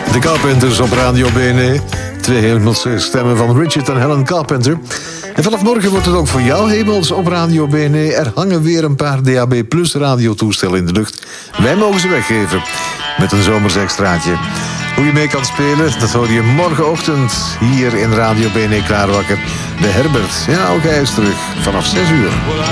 De Carpenters op Radio BNE. 2 hemelse stemmen van Richard en Helen Carpenter. En vanaf morgen wordt het ook voor jou hemels op Radio BNE. Er hangen weer een paar DAB Plus radiotoestellen in de lucht. Wij mogen ze weggeven met een zomers extraatje. Hoe je mee kan spelen, dat hoor je morgenochtend hier in Radio BNE Klaarwakker. De Herbert, ja, ook hij is terug vanaf 6 uur.